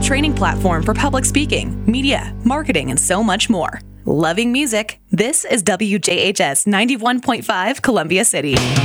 training platform for public speaking, media, marketing, and so much more. Loving music? This is WJHS 91.5 Columbia City.